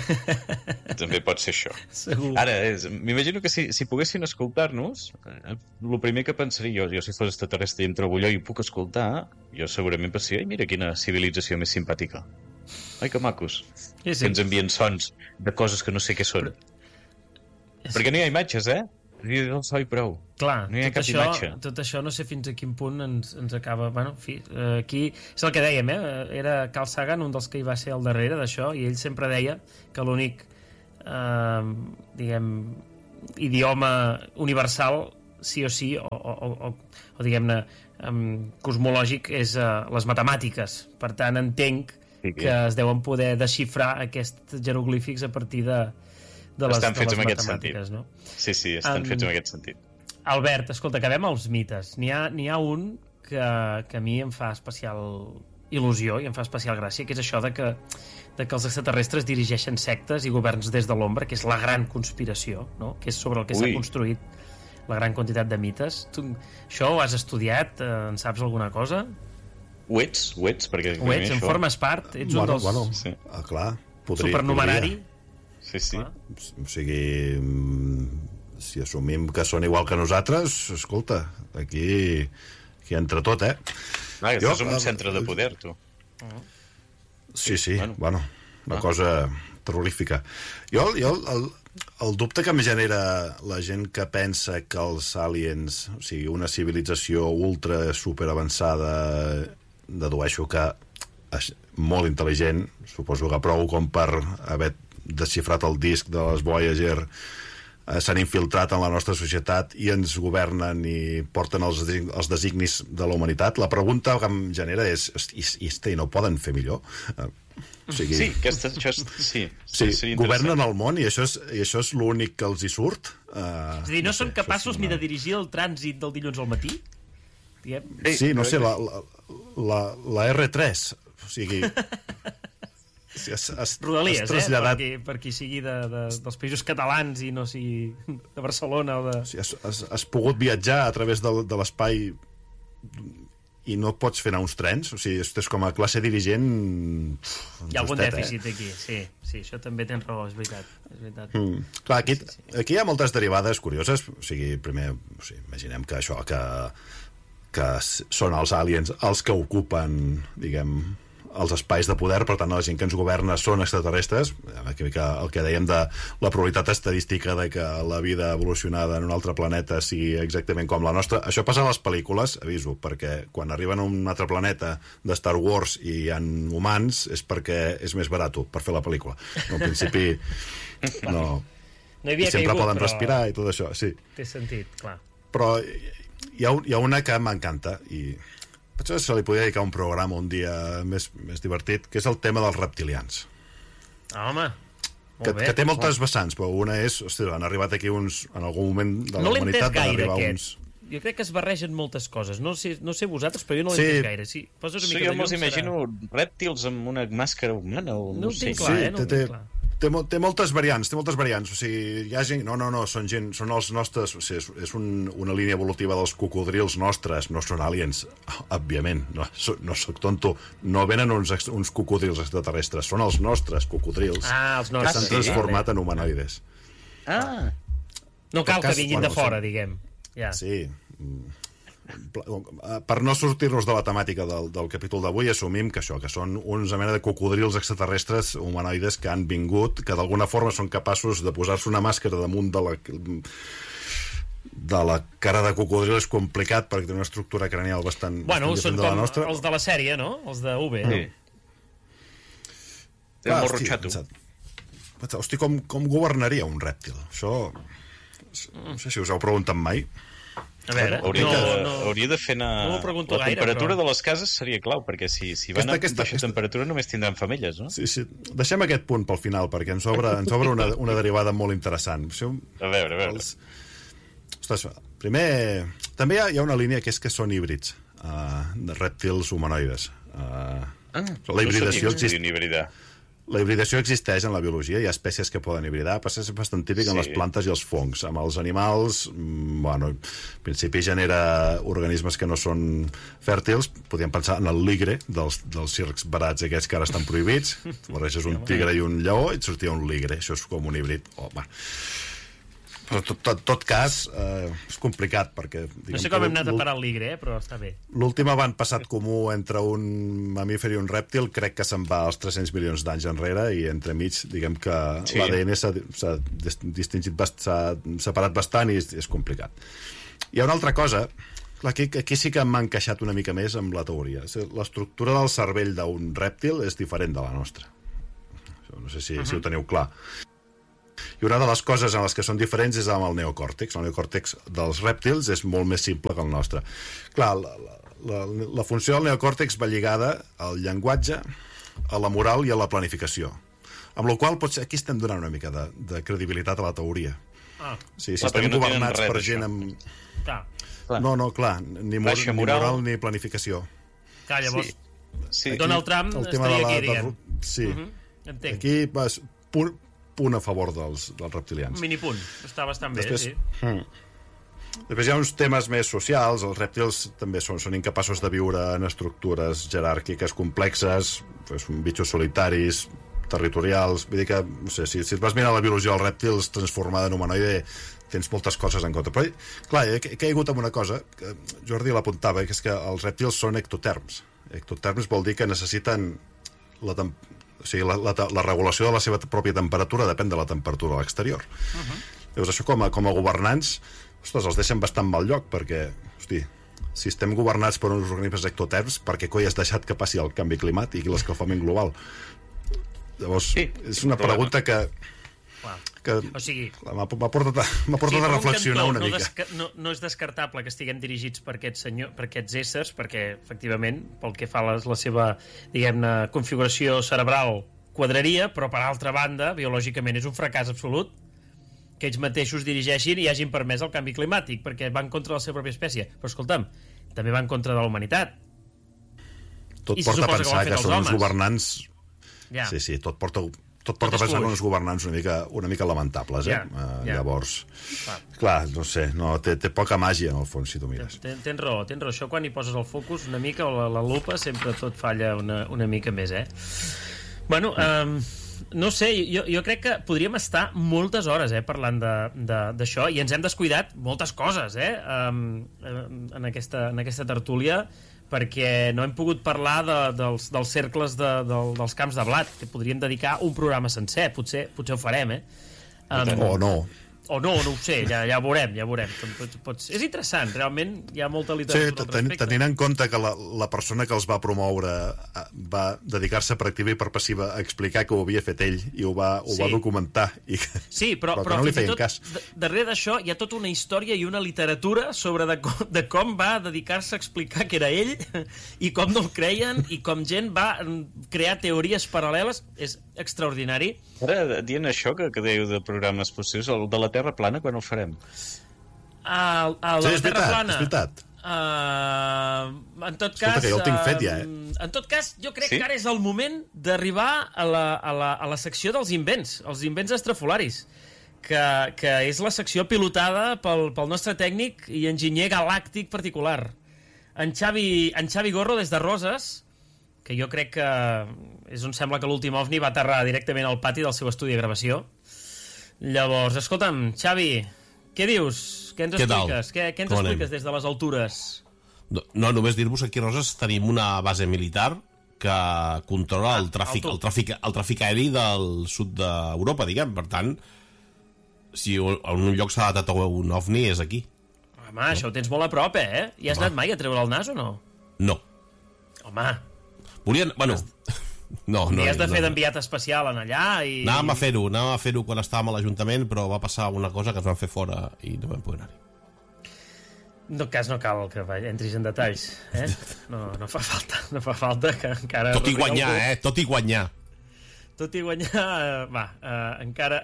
També pot ser això. Segur. Ara, m'imagino que si, si poguessin escoltar-nos, el primer que pensaria jo, jo si fos extraterrestre i em trobo allò i puc escoltar, jo segurament pensaria, ai, mira quina civilització més simpàtica. Ai, que macos. Sí, sí. Que ens envien sons de coses que no sé què són. Però... Perquè no hi ha imatges, eh? Riu del so i prou. Clar, no hi ha tot cap això, imatge. tot això no sé fins a quin punt ens, ens acaba... Bueno, en fi, eh, aquí és el que dèiem, eh? Era Carl Sagan, un dels que hi va ser al darrere d'això, i ell sempre deia que l'únic, eh, diguem, idioma universal, sí o sí, o, o, o, o diguem-ne, um, cosmològic, és uh, les matemàtiques. Per tant, entenc sí, que es deuen poder desxifrar aquests jeroglífics a partir de, de les, estan fets de les en aquest matemàtiques, sentit. no? Sí, sí, estan um, fets en aquest sentit. Albert, escolta, acabem els mites. N'hi ha, n'hi ha un que, que a mi em fa especial il·lusió i em fa especial gràcia, que és això de que, de que els extraterrestres dirigeixen sectes i governs des de l'ombra, que és la gran conspiració, no? Que és sobre el que s'ha construït la gran quantitat de mites. Tu, això ho has estudiat? Eh, en saps alguna cosa? Ho ets, ho ets, perquè... Ho ets, en formes part? Ets bueno, un dels... Bueno, sí. ah, clar, podria, supernumerari? Podria. Sí, sí. Clar. O sigui, si assumim que són igual que nosaltres, escolta, aquí, aquí entra tot, eh? Ah, jo, és un uh, centre de poder, tu. Sí, sí, bueno, bueno una ah. cosa terrorífica. Jo, jo el, el dubte que em genera la gent que pensa que els aliens, o sigui, una civilització ultra super avançada, dedueixo que és molt intel·ligent, suposo que prou com per haver desxifrat el disc de les Voyager, s'han infiltrat en la nostra societat i ens governen i porten els, els designis de la humanitat. La pregunta que em genera és i, i, i no poden fer millor? Uh, o sigui, sí, aquesta, això és, sí, sí, sí governen el món i això és, i això és l'únic que els hi surt? Uh, és a dir, no, no són sé, capaços una... ni de dirigir el trànsit del dilluns al matí? Diguem. Sí, no sé, la, la, la, la erre tres, o sigui... Si has, has, Rodalies, has traslladat... eh? Per qui, per qui sigui de, de, dels països catalans i no sigui de Barcelona o de... O sigui, has, has, has pogut viatjar a través de, de l'espai i no pots fer anar uns trens? O sigui, és com a classe dirigent... Hi ha algun dèficit eh? Aquí, sí, sí, això també tens raó, és veritat. És veritat. Mm. Clar, aquí, sí, sí. aquí hi ha moltes derivades curioses. O sigui, primer, o sigui, imaginem que això, que, que són els aliens els que ocupen, diguem... els espais de poder, per tant la gent que ens governa són extraterrestres, el que dèiem de la probabilitat estadística de que la vida evolucionada en un altre planeta sigui exactament com la nostra. Això passa a les pel·lícules, aviso, perquè quan arriben a un altre planeta de Star Wars i hi ha humans és perquè és més barat per fer la pel·lícula. No, en principi no, no hi havia sempre caigut, poden però... respirar i tot això, sí. Té sentit, clar. Però hi ha, hi ha una que m'encanta i potser se li podria dedicar un programa un dia més, més divertit, que és el tema dels reptilians. Ah, home, que, bé, que té moltes molt. vessants, però una és, hosti, han arribat aquí uns, en algun moment de la no humanitat van arribar gaire, uns... Jo crec que es barregen moltes coses. No sé, no sé vosaltres, però jo no l'he sí. entès gaire. Sí, poses una sí, mica jo me'ls imagino serà... rèptils amb una màscara humana o no, no ho sé. tinc clar, sí, eh? No té, ho tinc clar. Té, té moltes variants, té moltes variants. O sigui, hi ha gent... No, no, no, són gent... Són els nostres... O sigui, és, és un, una línia evolutiva dels cocodrils nostres, no són aliens, òbviament. No, so, no soc tonto. No venen uns, uns cocodrils extraterrestres, són els nostres cocodrils ah, els nostres, que s'han sí, transformat sí. en humanoides. Ah! No cal cas, que vinguin bueno, de fora, sí. diguem. Ja. Sí. Per no sortir-nos de la temàtica del, del capítol d'avui, assumim que això, que són uns mena de cocodrils extraterrestres humanoides que han vingut, que d'alguna forma són capaços de posar-se una màscara damunt de la de la cara de cocodril. És complicat perquè té una estructura cranial bastant, bueno, bastant són diferent de la com nostra. Els de la sèrie, no? Els de U B. Sí. Té Ah, molt hosti, rotxato. pensat, hosti, com, com governaria un rèptil? Això... No sé si us heu preguntat mai. A veure, hauria, no, de, no, hauria de fer anar... no ho pregunto la gaire, temperatura però... de les cases seria clau, perquè si, si van Aquesta- a aquesta- baixa aquesta- temperatura només tindran femelles, no? Sí, sí. Deixem aquest punt pel final, perquè ens obre, ens obre una, una derivada molt interessant. Això, A veure, a veure. els... Ostres, primer, també hi ha, hi ha una línia que és que són híbrids uh, de rèptils humanoides. Uh, Ah, la hibridació no sabia que es exist... podien hibridar. La hibridació existeix en la biologia, hi ha espècies que poden hibridar, però és bastant típic sí. en les plantes i els fongs. Amb els animals, mm, bueno, en principi genera organismes que no són fèrtils. Podríem pensar en el ligre dels, dels circs barats aquests que ara estan prohibits. Barreges un tigre i un lleó i et sortia un ligre. Això és com un híbrid. Oh, bueno. Però tot, tot, tot cas, eh, és complicat, perquè... No sé com hem anat a parar el ligre, eh, però està bé. L'últim avantpassat comú entre un mamífer i un rèptil crec que se'n va als tres-cents milions d'anys enrere, i entremig, diguem que sí. l'A D N s'ha distingit, s'ha separat bastant i és, és complicat. Hi ha una altra cosa, aquí, aquí sí que m'ha encaixat una mica més amb la teoria. L'estructura del cervell d'un rèptil és diferent de la nostra. No sé si, uh -huh. si ho teniu clar. I una de les coses en les que són diferents és amb el neocòrtex. El neocòrtex dels rèptils és molt més simple que el nostre. Clar, la, la, la funció del neocòrtex va lligada al llenguatge, a la moral i a la planificació. Amb la qual cosa, potser aquí estem donant una mica de, de credibilitat a la teoria. Ah. Sí, si estem no governats res, per gent amb... Clar. No, no, clar, ni, mor ni moral ni planificació. Clar, llavors... Sí. Sí. Aquí, Donald Trump el tema estaria de la, aquí, diguem. De, sí. Uh -huh. Entenc. Aquí vas... Punt, punt a favor dels, dels reptilians. Un minipunt, està bastant bé, Després, sí. Hmm. Després hi ha uns temes més socials. Els rèptils també són, són incapaços de viure en estructures jeràrquiques complexes, són bitxos solitaris, territorials. Vull dir que, no sé, si, si et vas mirar la biologia dels rèptils transformada en humanoide, tens moltes coses en compte. Però, clar, he, he caigut en una cosa, que Jordi l'apuntava, que és que els rèptils són ectoterms. Ectoterms vol dir que necessiten la temperatura. O sigui, la, la, la regulació de la seva pròpia temperatura depèn de la temperatura a l'exterior. Uh-huh. Llavors, això com a, com a governants, ostres, els deixen bastant mal lloc, perquè, hosti, si estem governats per uns organismes ectoterms, per què coi has deixat que passi el canvi climàtic i l'escalfament global? Llavors, sí, és una pregunta que... que o sigui, m'ha portat, a, portat sí, a reflexionar cantó, una no mica. Desca no, no és descartable que estiguem dirigits per aquests, senyor, per aquests éssers, perquè, efectivament, pel que fa a la, la seva, diguem-ne, configuració cerebral quadraria, però, per altra banda, biològicament és un fracàs absolut que ells mateixos dirigeixin i hagin permès el canvi climàtic, perquè van contra la seva pròpia espècie. Però, escolta'm, també van contra de la humanitat. Tot I porta a pensar que, que són uns governants... Ja. Sí, sí, tot porta... tot porta a pensar que uns governants una mica, una mica lamentables, eh? Yeah, uh, yeah. Llavors, clar. clar, no sé, no, té, té poca màgia, en el fons, si tu mires. Tens, tens raó, tens raó. Això quan hi poses el focus una mica, o la, la lupa, sempre tot falla una, una mica més, eh? Bueno, um, no sé, jo, jo crec que podríem estar moltes hores, eh, parlant d'això, i ens hem descuidat moltes coses, eh, um, en, aquesta, en aquesta tertúlia, perquè no hem pogut parlar de, dels, dels cercles de, de, dels camps de blat, que podríem dedicar un programa sencer, potser, potser ho farem, eh? Um, o no. O no, no ho sé, ja, ja ho veurem, ja ho veurem. Pots, pots... És interessant, realment hi ha molta literatura sí, al respecte. Tenint en compte que la, la persona que els va promoure va dedicar-se per activa i per passiva a explicar que ho havia fet ell i ho va, ho sí. va documentar i que, sí, però, però, però no li feien tot, cas. Darrere d'això hi ha tota una història i una literatura sobre de com, de com va dedicar-se a explicar que era ell i com no el creien i com gent va crear teories paral·leles. És extraordinari. Ara, dient això que, que dèieu de programes possibles, el de la Terra plana, quan ho farem? El, el sí, de la és Terra veritat, plana. És veritat. Uh, en tot Escolta, cas... que jo el tinc fet ja, eh? En tot cas, jo crec sí? que ara és el moment d'arribar a, la, a, la, a la secció dels invents, els invents estrafolaris, que, que és la secció pilotada pel, pel nostre tècnic i enginyer galàctic particular. En Xavi, en Xavi Gorro, des de Roses, que jo crec que és on sembla que l'últim ovni va aterrar directament al pati del seu estudi de gravació. Llavors, escolta'm, Xavi, què dius? Què ens expliques? Què, què ens Com expliques anem? Des de les altures? No, no només dir-vos que aquí a Roses tenim una base militar que controla el tràfic, el tràfic, el tràfic aeri del sud d'Europa, diguem. Per tant, si en un lloc s'ha datat un ovni, és aquí. Home, no? Això ho tens molt a prop, eh? I has Home. anat mai a treure el nas o no? No. Home... Volien... Bueno... No, no, I has de fer no, d'enviat especial en allà i... Anàvem a fer-ho, anàvem a fer-ho quan estàvem a l'Ajuntament, però va passar una cosa que ens van fer fora i no vam poder anar-hi. En tot cas no cal que entris en detalls, eh? No, no fa falta, no fa falta que encara... Tot i guanyar, eh? Tot i guanyar. Tot i guanyar, uh, va, uh, encara...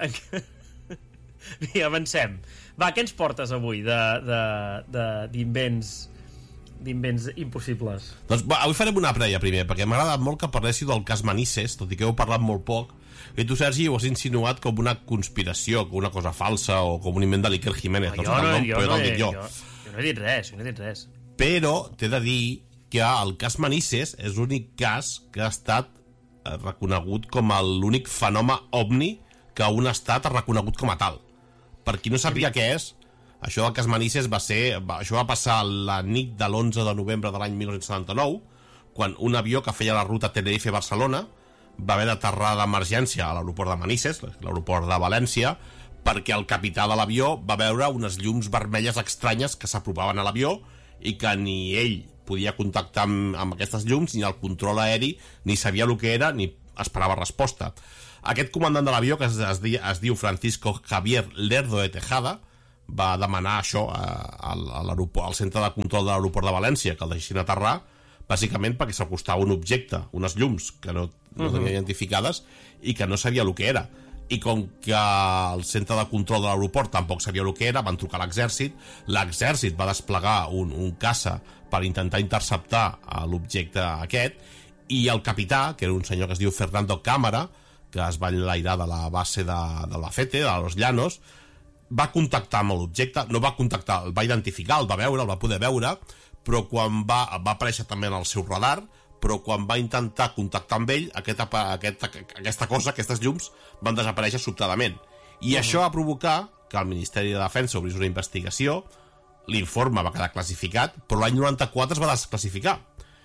I avancem. Va, què ens portes avui d'invents... d'invents impossibles? Doncs va, avui farem una prèvia primer, perquè m'ha agradat molt que parléssiu del cas Manises, tot i que heu parlat molt poc, i tu, Sergi, ho has insinuat com una conspiració, com una cosa falsa, o com un invent de l'Iker Jiménez. No, jo, no, nom, jo, no, he, jo. Jo, jo no he dit res, jo no he dit res. Però t'he de dir que el cas Manises és l'únic cas que ha estat reconegut com l'únic fenomen ovni que un estat ha reconegut com a tal. Per qui no sabia què és, això del cas Manises va ser... Va, això va passar la nit de l'onze de novembre de l'any dinou setanta-nou, quan un avió que feia la ruta Tenerife-Barcelona va haver d'aterrar d'emergència a l'aeroport de Manises, l'aeroport de València, perquè el capità de l'avió va veure unes llums vermelles estranyes que s'apropaven a l'avió i que ni ell podia contactar amb, amb aquestes llums, ni el control aeri, ni sabia el que era, ni esperava resposta. Aquest comandant de l'avió, que es, es, di, es diu Francisco Javier Lerdo de Tejada, va demanar això a, a, a l'aeroport, al centre de control de l'aeroport de València, que el deixessin aterrar, bàsicament perquè s'acostava un objecte, unes llums que no, no tenia uh-huh. identificades i que no sabia el que era. I com que el centre de control de l'aeroport tampoc sabia el que era, van trucar a l'exèrcit, l'exèrcit va desplegar un, un caça per intentar interceptar l'objecte aquest, i el capità, que era un senyor que es diu Fernando Cámara, que es va enlairar de la base de, de la Fete, de Los Llanos, va contactar amb l'objecte, no va contactar, el va identificar, el va veure, el va poder veure, però quan va, va aparèixer també en el seu radar, però quan va intentar contactar amb ell, aquest, aquest, aquesta cosa, aquestes llums, van desaparèixer sobtadament. I uh-huh. això va provocar que el Ministeri de Defensa obrís una investigació, l'informe va quedar classificat, però l'any noranta-quatre es va desclassificar.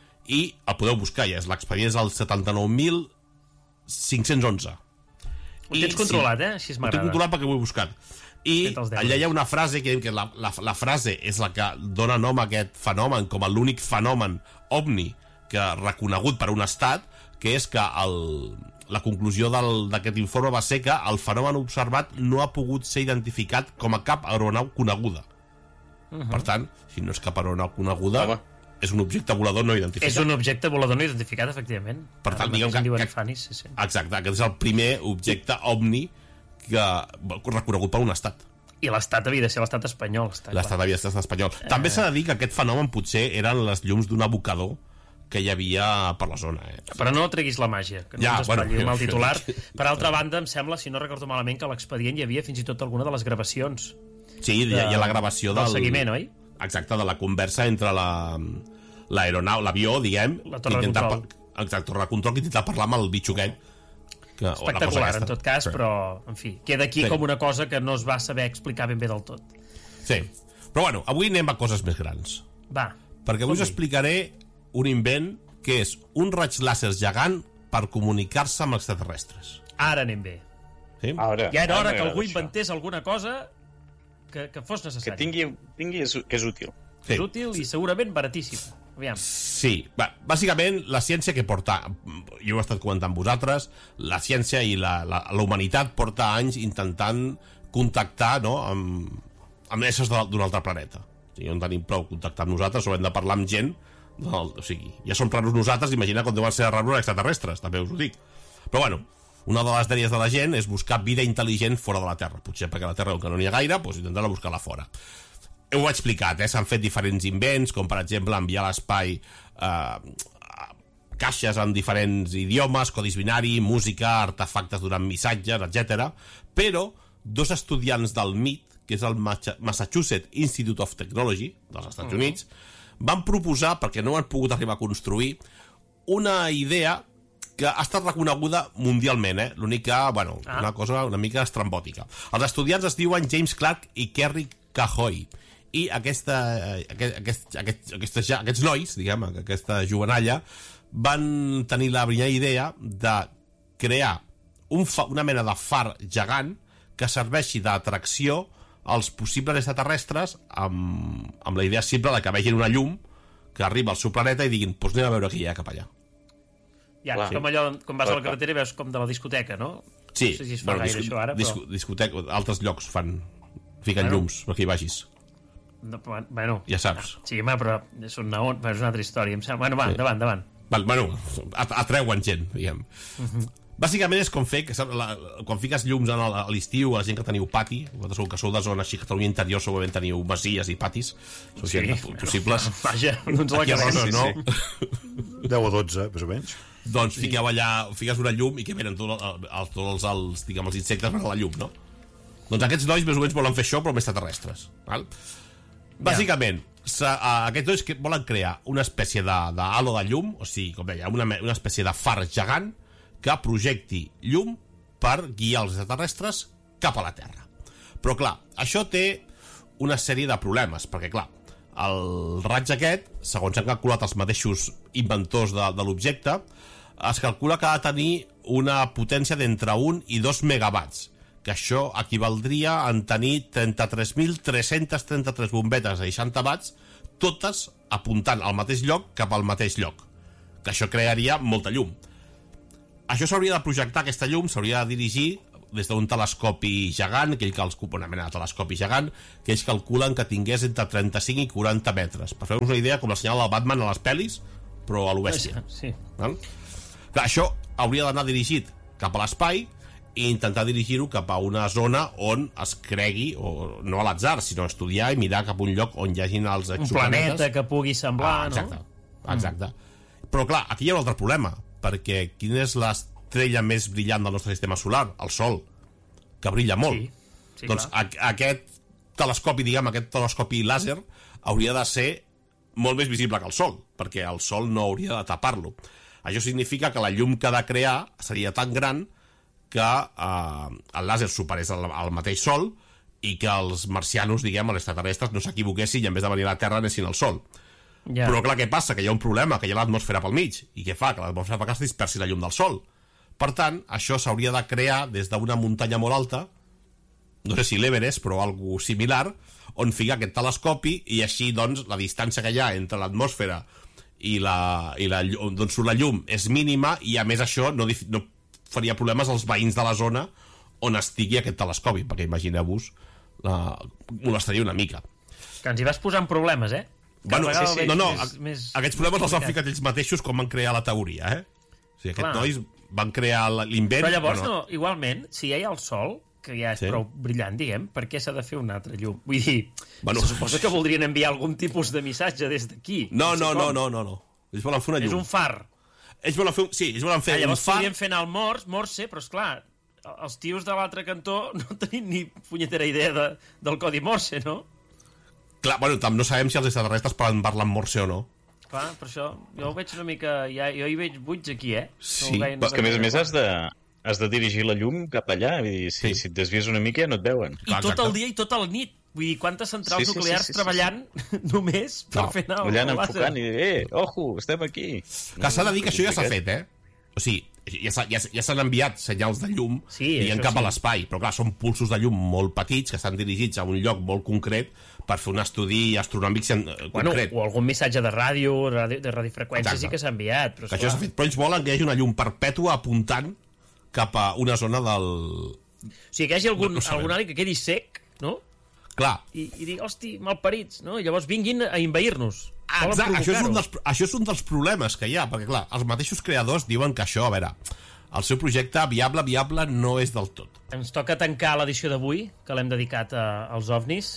I el podeu buscar, ja és l'expedient és el setanta-nou mil cinc-cents onze. Ho tens controlat, eh? Així m'agrada. Ho tinc controlat perquè ho he buscat. I allà hi ha una frase que, que la, la, la frase és la que dona nom a aquest fenomen com a l'únic fenomen ovni que reconegut per un estat, que és que el, la conclusió d'aquest informe va ser que el fenomen observat no ha pogut ser identificat com a cap aeronau coneguda. Uh-huh. Per tant, si no és cap aeronau coneguda, Home. és un objecte volador no identificat. És un objecte volador no identificat, efectivament. Per tant, diguem que, que, Fanis, sí, sí. Exacte, aquest és el primer objecte ovni que reconegut per un estat. I l'estat havia de ser l'estat espanyol. L'estat havia de ser l'estat espanyol. Eh... També s'ha de dir que aquest fenomen potser eren les llums d'un abocador que hi havia per la zona. Eh? Però no treguis la màgia, que no ja, ens espatlli bueno, el titular. Per altra banda, em sembla, si no recordo malament, que a l'expedient hi havia fins i tot alguna de les gravacions. Sí, de, hi ha la gravació del... del seguiment, oi? Exacte, de la conversa entre la l'aeronau, l'avió, diguem... La torre de control. Exacte, torre de control, que intenta parlar amb el bitxo aquest. Que, espectacular, en tot cas, sí. Però, en fi, queda aquí sí. com una cosa que no es va saber explicar ben bé del tot. Sí, però bueno, avui anem a coses més grans. Va. Perquè avui us explicaré un invent que és un raig làser gegant per comunicar-se amb extraterrestres. Ara anem bé. Sí? Ara, ja era hora que algú això. inventés alguna cosa que, que fos necessari. Que tingui, tingui que és útil. Sí. És útil i segurament baratíssim. Aviam. Sí, va, bàsicament la ciència que porta, jo ho he estat comentant vosaltres, la ciència i la, la, la humanitat porta anys intentant contactar, no, amb, amb éssers d'un altre planeta. O sigui, no tenim prou contactar amb nosaltres, o hem de parlar amb gent, del, o sigui, ja som raros nosaltres, imagina com deuen ser raros extraterrestres, també us ho dic. Però bueno, una de les dèries de la gent és buscar vida intel·ligent fora de la Terra, potser perquè a la Terra que no n'hi ha gaire, doncs intentar buscar-la fora. Ho he explicat, eh? S'han fet diferents invents, com per exemple enviar a l'espai eh, caixes en diferents idiomes, codis binari, música, artefactes durant missatges, etcètera. Però dos estudiants del M I T, que és el Massachusetts Institute of Technology dels Estats Units, van proposar, perquè no han pogut arribar a construir, una idea que ha estat reconeguda mundialment, eh? L'únic que, bueno, ah. una cosa una mica estrambòtica. Els estudiants es diuen James Clark i Kerry Cahoy, i aquesta, aquest, aquest, aquest, aquests, aquests nois, diguem, aquesta jovenalla, van tenir la brillant idea de crear un fa, una mena de far gegant que serveixi d'atracció als possibles extraterrestres amb, amb la idea simple de que vegin una llum que arriba al seu planeta i diguin, doncs anem a veure què hi ha cap allà. Ja, clar, com allò, quan vas a la carretera i veus com de la discoteca, no? Sí, no sé si es fa bueno, gaire disco, això ara, però... disco, discoteca, altres llocs fan, fiquen bueno. llums perquè hi vagis. No, bueno, ja saps. Sí, home, però és una, és una altra història. Em sembla... Bueno, va, sí. endavant, endavant. Val, bueno, atreuen gent, diguem. Uh-huh. Bàsicament és com fer que la, quan fiques llums a l'estiu, a la gent que teniu pati, vosaltres que sou de zona així, Catalunya interior, segurament teniu masies i patis, són sí, gent possibles. Vaja, no ens la quedem, no? Sí. deu o dotze, més o menys. Doncs sí. Fiqueu allà, fiques una llum i que venen tots els, tots els, diguem, els insectes per a la llum, no? Doncs aquests nois més o menys volen fer això, però més extraterrestres, val? Bàsicament, ja. aquests dos que volen crear una espècie d'halo de, de llum, o sigui, com deia, una, una espècie de far gegant que projecti llum per guiar els extraterrestres cap a la Terra. Però, clar, això té una sèrie de problemes, perquè, clar, el raig aquest, segons han calculat els mateixos inventors de, de l'objecte, es calcula que ha de tenir una potència d'entre un i dos megawatts, que això equivaldria en tenir trenta-tres mil tres-cents trenta-tres bombetes de seixanta watts, totes apuntant al mateix lloc cap al mateix lloc, que això crearia molta llum. Això s'hauria de projectar, aquesta llum s'hauria de dirigir des d'un telescopi gegant, aquell que els una mena de telescopi gegant, que ells calculen que tingués entre trenta-cinc i quaranta metres. Per fer-vos una idea, com el senyal del Batman a les pel·lis, però a lo bèstia. Sí. Val? Clar, això hauria d'anar dirigit cap a l'espai i intentar dirigir-ho cap a una zona on es cregui, o no a l'atzar, sinó estudiar i mirar cap a un lloc on hi hagin els exoplanetes. Un planeta que pugui semblar, ah, exacte, no? Exacte. Mm. Però clar, aquí hi ha un altre problema, perquè quina és l'estrella més brillant del nostre sistema solar? El Sol, que brilla molt. Sí, sí, doncs a, aquest telescopi, diguem, aquest telescopi làser hauria de ser molt més visible que el Sol, perquè el Sol no hauria de tapar-lo. Això significa que la llum que ha de crear seria tan gran que eh, el làser superés al, al mateix Sol i que els marcianos, diguem, els extraterrestres, no s'equivoquessin i en vez de venir a la Terra anessin al Sol. Ja. Però clar, què passa? Que hi ha un problema, que hi ha l'atmosfera pel mig. I què fa? Que l'atmosfera fa que es dispersi la llum del Sol. Per tant, això s'hauria de crear des d'una muntanya molt alta, no sé si l'Everest, però algo similar, on ficar aquest telescopi i així, doncs, la distància que hi ha entre l'atmosfera i la, i la, d'on surt la llum és mínima i, a més, això no, no faria problemes als veïns de la zona on estigui aquest telescopi, perquè imagineu-vos, la, molestaria una mica. Que ens hi vas posant problemes, eh? Bueno, sí, sí. No, no, més, més aquests problemes els han ficat ells mateixos com van crear la teoria, eh? O sigui, aquests nois van crear l'invent... Però llavors, bueno, no, igualment, si ja hi ha el Sol, que ja és sí. prou brillant, diguem, per què s'ha de fer un altre llum? Vull dir, bueno, se suposa que voldrien enviar algun tipus de missatge des d'aquí. No, no, no, no, no, no. Ells volen fer una llum. És un far. Ells volen fer, sí, ells volen fer ah, un llavors far... Llavors podrien fer anar al Morse, Morse, però esclar, els tios de l'altre cantó no tenim ni punyetera idea de, del codi Morse, no? Clar, bueno, no sabem si els extraterrestres poden parlar en Morse o no. Clar, per això, jo ho veig una mica... Ja, jo hi veig buits aquí, eh? Sí, no però que a més a més has de, has de dirigir la llum cap allà. Vull dir, si, sí. si et desvies una mica ja no et veuen. I clar, tot exacte. El dia i tota la nit. Vull dir, quantes centrals sí, sí, nuclears sí, sí, sí, treballant sí, sí. només per no, fer anar el làser. Enfocant i dir, eh, ojo, estem aquí. Que s'ha de dir que això ja s'ha fet, eh? O sigui, ja s'han ja, ja enviat senyals de llum sí, i en cap sí. a l'espai, però clar, són pulsos de llum molt petits que estan dirigits a un lloc molt concret per fer un estudi astronòmic concret. Bueno, o algun missatge de ràdio, de radiofreqüència sí que s'ha enviat. Però, que això s'ha fet, però ells volen que hi hagi una llum perpètua apuntant cap a una zona del... O sigui, que hi hagi algun, no, no algun alien que quedi sec, no? Clar. I, i digui, hosti, malparits, no? I llavors vinguin a invair-nos. Exacte, això és, un dels, això és un dels problemes que hi ha, perquè clar, els mateixos creadors diuen que això, a veure, el seu projecte viable, viable no és del tot. Ens toca tancar l'edició d'avui, que l'hem dedicat a, als ovnis,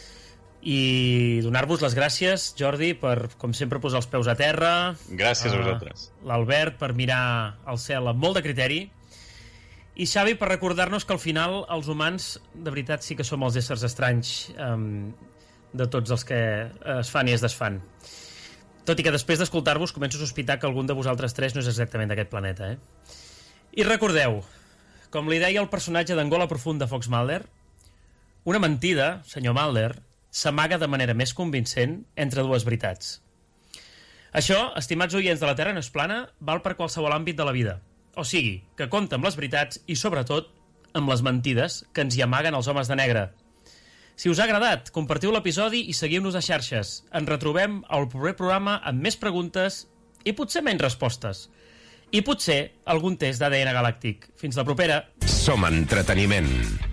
i donar-vos les gràcies, Jordi, per, com sempre, posar els peus a terra. Gràcies a vosaltres. L'Albert, per mirar el cel amb molt de criteri. I Xavi, per recordar-nos que al final els humans, de veritat, sí que som els éssers estranys um, de tots els que es fan i es desfan. Tot i que després d'escoltar-vos començo a sospitar que algun de vosaltres tres no és exactament d'aquest planeta, eh? I recordeu, com li deia el personatge d'Angola Profunda, Fox Mulder, una mentida, senyor Mulder, s'amaga de manera més convincent entre dues veritats. Això, estimats oients de la Terra no és plana, val per qualsevol àmbit de la vida. O sigui, que compta amb les veritats i, sobretot, amb les mentides que ens hi amaguen els homes de negre. Si us ha agradat, compartiu l'episodi i seguiu-nos a xarxes. Ens retrobem al proper programa amb més preguntes i potser menys respostes. I potser algun test d'A D N galàctic. Fins la propera. Som entreteniment.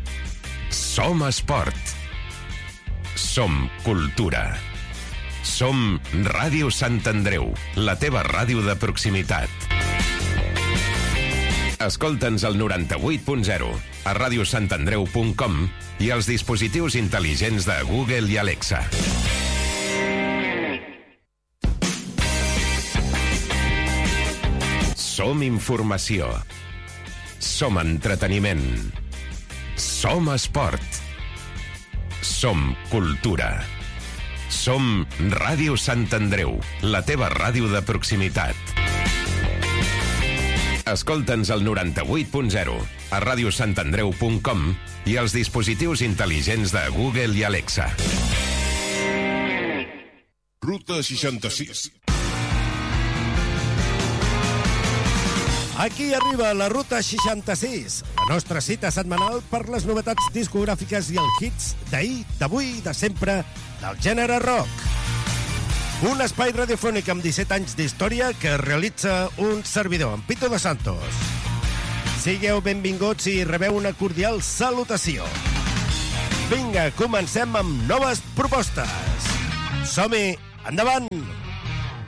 Som esport. Som cultura. Som Ràdio Sant Andreu, la teva ràdio de proximitat. Escolta'ns al noranta-vuit punt zero, a radiosantandreu punt com i als dispositius intel·ligents de Google i Alexa. Som informació. Som entreteniment. Som esport. Som cultura. Som Ràdio Sant Andreu, la teva ràdio de proximitat. Escolta'ns al noranta-vuit punt zero, a ràdio sant andreu punt com i als dispositius intel·ligents de Google i Alexa. Ruta seixanta-sis. Aquí arriba la Ruta seixanta-sis, la nostra cita setmanal per les novetats discogràfiques i els hits d'ahir, d'avui i de sempre del gènere rock. Un espai radiofònic amb disset anys d'història que realitza un servidor, en Pito de Santos. Sigueu benvinguts i rebeu una cordial salutació. Vinga, comencem amb noves propostes. Som-hi, endavant!